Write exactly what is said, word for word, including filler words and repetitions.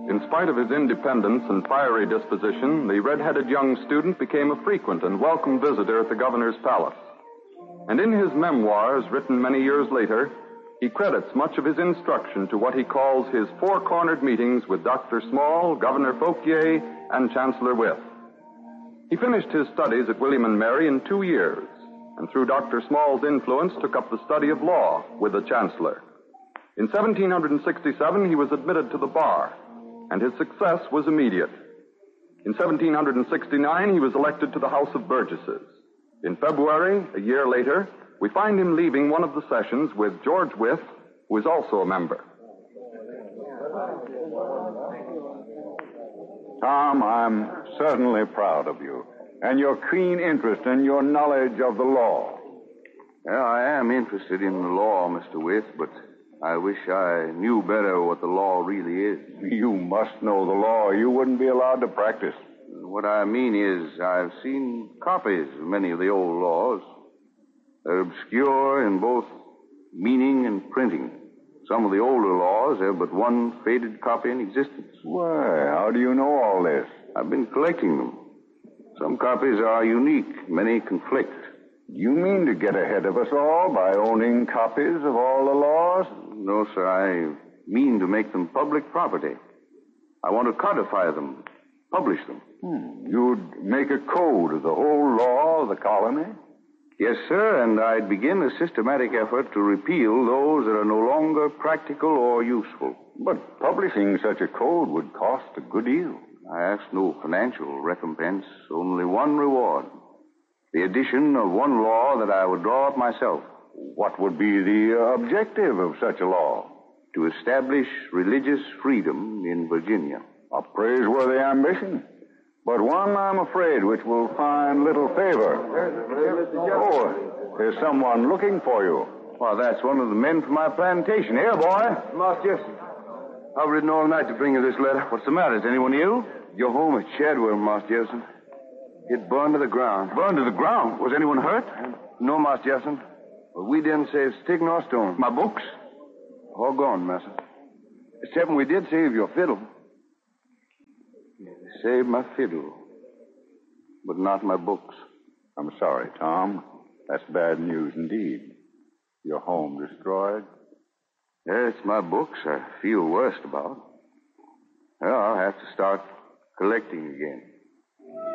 In spite of his independence and fiery disposition, the red-headed young student became a frequent and welcome visitor at the governor's palace. And in his memoirs, written many years later, he credits much of his instruction to what he calls his four-cornered meetings with Doctor Small, Governor Fauquier, and Chancellor Wythe. He finished his studies at William and Mary in two years, and through Doctor Small's influence took up the study of law with the Chancellor. In seventeen sixty-seven, he was admitted to the bar, and his success was immediate. In seventeen sixty-nine, he was elected to the House of Burgesses. In February, a year later, we find him leaving one of the sessions with George Wythe, who is also a member. Tom, I'm certainly proud of you, and your keen interest and your knowledge of the law. Well, I am interested in the law, Mister Wythe, but I wish I knew better what the law really is. You must know the law. You wouldn't be allowed to practice. What I mean is, I've seen copies of many of the old laws. They're obscure in both meaning and printing. Some of the older laws have but one faded copy in existence. Why, how do you know all this? I've been collecting them. Some copies are unique. Many conflict. You mean to get ahead of us all by owning copies of all the laws? No, sir. I mean to make them public property. I want to codify them, publish them. Hmm. You'd make a code of the whole law of the colony? Yes, sir, and I'd begin a systematic effort to repeal those that are no longer practical or useful. But publishing such a code would cost a good deal. I ask no financial recompense, only one reward. The addition of one law that I would draw up myself. What would be the objective of such a law? To establish religious freedom in Virginia. A praiseworthy ambition, but one, I'm afraid, which will find little favor. Oh, there's someone looking for you. Well, that's one of the men from my plantation. Here, boy. Master Jefferson, I've ridden all night to bring you this letter. What's the matter? Is anyone ill? Your home at Shadwell, Master Jefferson. It burned to the ground. Burned to the ground? Was anyone hurt? No, Master Jefferson. But we didn't save stick nor stone. My books? All gone, Master. Except we did save your fiddle. Saved my fiddle, but not my books. I'm sorry, Tom. That's bad news indeed. Your home destroyed? Yes, my books I feel worst about. Well, I'll have to start collecting again.